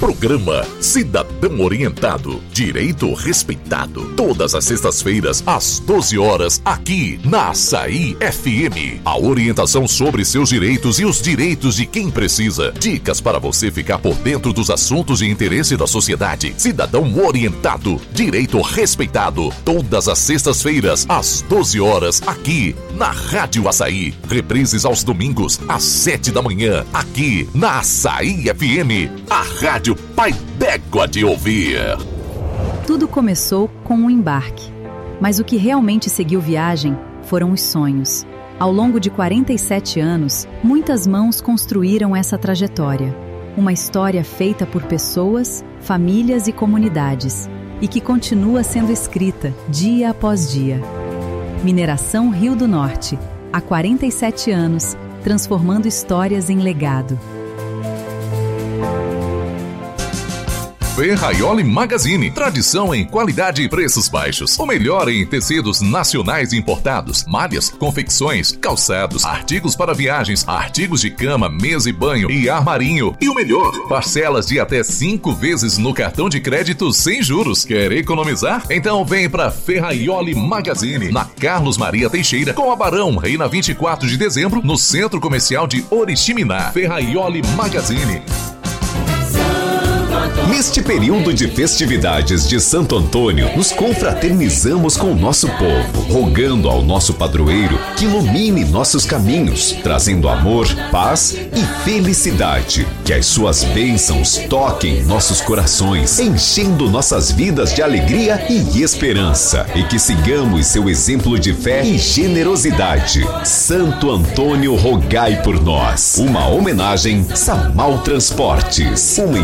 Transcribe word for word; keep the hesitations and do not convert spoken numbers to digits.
Programa Cidadão Orientado, Direito Respeitado. Todas as sextas-feiras, às doze horas, aqui na Açaí F M. A orientação sobre seus direitos e os direitos de quem precisa. Dicas para você ficar por dentro dos assuntos de interesse da sociedade. Cidadão Orientado, Direito Respeitado. Todas as sextas-feiras, às doze horas, aqui na Rádio Açaí. Reprises aos domingos, às sete da manhã, aqui na Açaí F M. A Rádio Pai d'Égua de ouvir. Tudo começou com um embarque, mas o que realmente seguiu viagem foram os sonhos. Ao longo de quarenta e sete anos, muitas mãos construíram essa trajetória. Uma história feita por pessoas, famílias e comunidades, e que continua sendo escrita dia após dia. Mineração Rio do Norte, há quarenta e sete anos, transformando histórias em legado. Ferraioli Magazine, tradição em qualidade e preços baixos. O melhor em tecidos nacionais e importados, malhas, confecções, calçados, artigos para viagens, artigos de cama, mesa e banho e armarinho. E o melhor, parcelas de até cinco vezes no cartão de crédito sem juros. Quer economizar? Então vem para Ferraioli Magazine, na Carlos Maria Teixeira, com a Barão, e na vinte e quatro de dezembro, no Centro Comercial de Oriximiná. Ferraioli Magazine. Neste período de festividades de Santo Antônio, nos confraternizamos com o nosso povo, rogando ao nosso padroeiro que ilumine nossos caminhos, trazendo amor, paz e felicidade. Que as suas bênçãos toquem nossos corações, enchendo nossas vidas de alegria e esperança. E que sigamos seu exemplo de fé e generosidade. Santo Antônio, rogai por nós. Uma homenagem Samal Transportes. Uma